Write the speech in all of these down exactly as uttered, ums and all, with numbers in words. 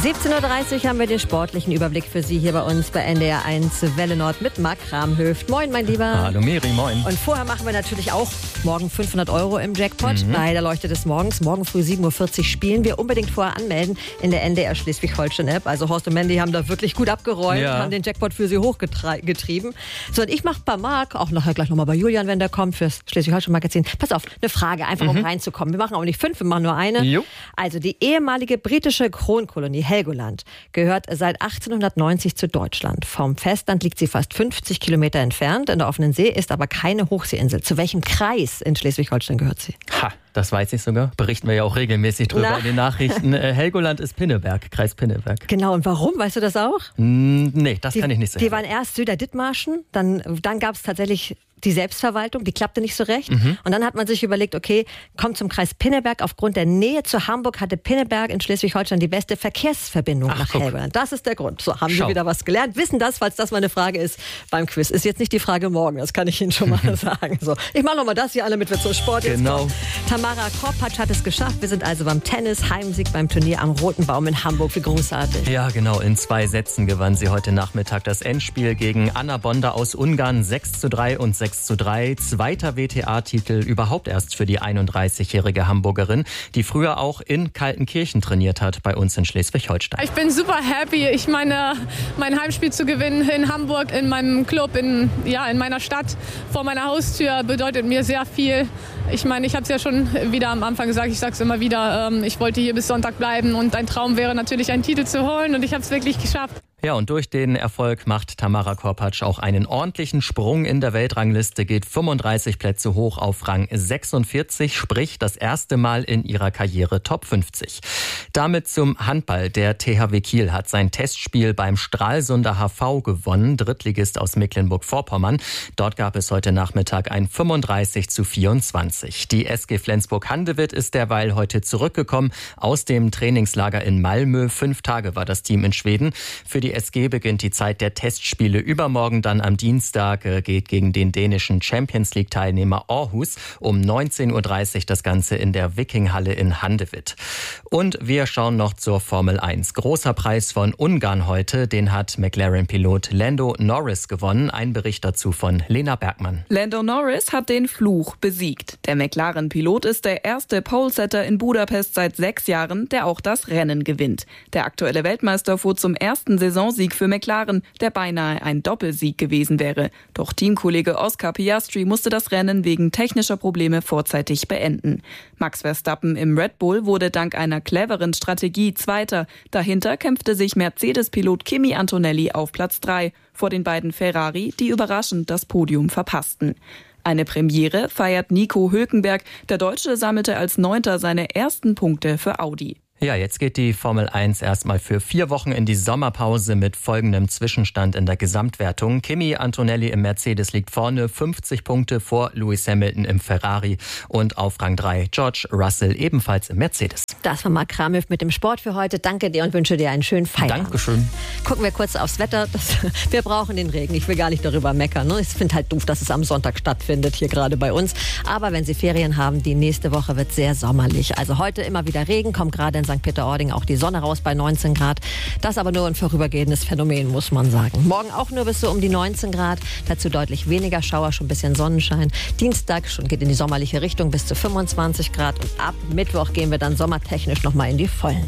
siebzehn Uhr dreißig haben wir den sportlichen Überblick für Sie hier bei uns bei N D R eins Welle Nord mit Marc Kramhöft. Moin, mein Lieber. Hallo Miri, moin. Und vorher machen wir natürlich auch morgen fünfhundert Euro im Jackpot Mhm. bei der Leuchte des Morgens. Morgen früh sieben Uhr vierzig spielen wir. Unbedingt vorher anmelden in der N D R Schleswig-Holstein-App. Also Horst und Mandy haben da wirklich gut abgeräumt, Ja. haben den Jackpot für Sie hochgetrieben. So, und ich mache bei Marc, auch nachher gleich nochmal bei Julian, wenn der kommt, fürs Schleswig-Holstein-Magazin. Pass auf, eine Frage, einfach um reinzukommen. Wir machen auch nicht fünf, wir machen nur eine. Jo. Also die ehemalige britische Kronkolonie Helgoland gehört seit achtzehnhundertneunzig zu Deutschland. Vom Festland liegt sie fast fünfzig Kilometer entfernt. In der offenen See ist aber keine Hochseeinsel. Zu welchem Kreis in Schleswig-Holstein gehört sie? Ha, das weiß ich sogar. Berichten wir ja auch regelmäßig drüber Na? in den Nachrichten. Äh, Helgoland ist Pinneberg, Kreis Pinneberg. Genau, und warum? Weißt du das auch? Hm, nee, das Die, kann ich nicht sagen. die waren erst Söder-Dithmarschen, dann, dann gab es tatsächlich die Selbstverwaltung, die klappte nicht so recht. Mhm. Und dann hat man sich überlegt, okay, kommt zum Kreis Pinneberg. Aufgrund der Nähe zu Hamburg hatte Pinneberg in Schleswig-Holstein die beste Verkehrsverbindung Ach, nach guck. Helgoland. Das ist der Grund. So, haben Schau. Sie wieder was gelernt. Wissen das, falls das mal eine Frage ist beim Quiz. Ist jetzt nicht die Frage morgen, das kann ich Ihnen schon mal sagen. So, ich mache nochmal das hier alle mit, wir zum Sport jetzt Genau. kommen. Tamara Korpatsch hat es geschafft. Wir sind also beim Tennis, Heimsieg beim Turnier am Roten Baum in Hamburg. Wie großartig. Ja, genau. In zwei Sätzen gewann sie heute Nachmittag das Endspiel gegen Anna Bonda aus Ungarn. sechs zu drei und sechs zu drei. Zweiter W T A-Titel überhaupt erst für die einunddreißigjährige Hamburgerin, die früher auch in Kaltenkirchen trainiert hat, bei uns in Schleswig-Holstein. Ich bin super happy. Ich meine, mein Heimspiel zu gewinnen in Hamburg, in meinem Club, in, ja, in meiner Stadt, vor meiner Haustür, bedeutet mir sehr viel. Ich meine, ich habe es ja schon wieder am Anfang gesagt, ich sage es immer wieder, ähm, ich wollte hier bis Sonntag bleiben und ein Traum wäre natürlich, einen Titel zu holen und ich habe es wirklich geschafft. Ja, und durch den Erfolg macht Tamara Korpatsch auch einen ordentlichen Sprung in der Weltrangliste, geht fünfunddreißig Plätze hoch auf Rang sechsundvierzig, sprich das erste Mal in ihrer Karriere Top fünfzig. Damit zum Handball. Der T H W Kiel hat sein Testspiel beim Stralsunder H V gewonnen, Drittligist aus Mecklenburg-Vorpommern. Dort gab es heute Nachmittag ein fünfunddreißig zu vierundzwanzig. Die S G Flensburg-Handewitt ist derweil heute zurückgekommen aus dem Trainingslager in Malmö. Fünf Tage war das Team in Schweden. Für die S G beginnt die Zeit der Testspiele übermorgen, dann am Dienstag äh, geht gegen den dänischen Champions-League-Teilnehmer Aarhus um neunzehn Uhr dreißig das Ganze in der Vikinghalle in Handewitt. Und wir schauen noch zur Formel eins. Großer Preis von Ungarn heute, den hat McLaren-Pilot Lando Norris gewonnen. Ein Bericht dazu von Lena Bergmann. Lando Norris hat den Fluch besiegt. Der McLaren-Pilot ist der erste Polesetter in Budapest seit sechs Jahren, der auch das Rennen gewinnt. Der aktuelle Weltmeister fuhr zum ersten Saisonsieg für McLaren, der beinahe ein Doppelsieg gewesen wäre. Doch Teamkollege Oscar Piastri musste das Rennen wegen technischer Probleme vorzeitig beenden. Max Verstappen im Red Bull wurde dank einer cleveren Strategie Zweiter. Dahinter kämpfte sich Mercedes-Pilot Kimi Antonelli auf Platz drei vor den beiden Ferrari, die überraschend das Podium verpassten. Eine Premiere feiert Nico Hülkenberg. Der Deutsche sammelte als Neunter seine ersten Punkte für Audi. Ja, jetzt geht die Formel eins erstmal für vier Wochen in die Sommerpause mit folgendem Zwischenstand in der Gesamtwertung. Kimi Antonelli im Mercedes liegt vorne, fünfzig Punkte vor Lewis Hamilton im Ferrari und auf Rang drei George Russell ebenfalls im Mercedes. Das war Marc Kramhöft mit dem Sport für heute. Danke dir und wünsche dir einen schönen Feierabend. Dankeschön. Gucken wir kurz aufs Wetter. Das, wir brauchen den Regen. Ich will gar nicht darüber meckern. Ne? Ich finde halt doof, dass es am Sonntag stattfindet, hier gerade bei uns. Aber wenn Sie Ferien haben, die nächste Woche wird sehr sommerlich. Also heute immer wieder Regen, kommt gerade in Sankt Peter-Ording auch die Sonne raus bei neunzehn Grad. Das aber nur ein vorübergehendes Phänomen, muss man sagen. Morgen auch nur bis so um die neunzehn Grad. Dazu deutlich weniger Schauer, schon ein bisschen Sonnenschein. Dienstag schon geht in die sommerliche Richtung bis zu fünfundzwanzig Grad. Und ab Mittwoch gehen wir dann sommertechnisch nochmal in die Vollen.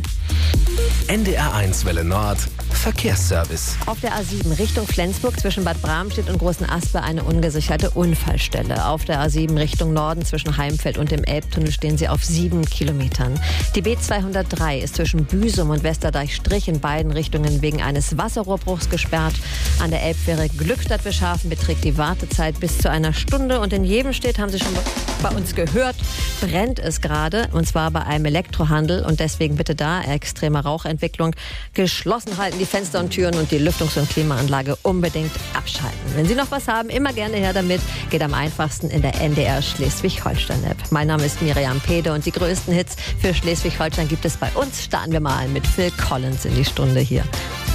N D R eins Welle Nord Verkehrsservice. Auf der A sieben Richtung Flensburg zwischen Bad Bramstedt und Großen Aspe eine ungesicherte Unfallstelle. Auf der A sieben Richtung Norden zwischen Heimfeld und dem Elbtunnel stehen sie auf sieben Kilometern. Die B zweihundertdrei ist zwischen Büsum und Westerdeich-Strich in beiden Richtungen wegen eines Wasserrohrbruchs gesperrt. An der Elbfähre Glückstadt-Beschafen beträgt die Wartezeit bis zu einer Stunde. Und in Jevenstedt, haben Sie schon bei uns gehört, brennt es gerade. Und zwar bei einem Elektrohandel. Und deswegen bitte da, extreme Rauchentwicklung, geschlossen halten die Fenster und Türen und die Lüftungs- und Klimaanlage unbedingt abschalten. Wenn Sie noch was haben, immer gerne her damit. Geht am einfachsten in der N D R Schleswig-Holstein-App. Mein Name ist Miriam Pede und die größten Hits für Schleswig-Holstein gibt es bei uns. Starten wir mal mit Phil Collins in die Stunde hier.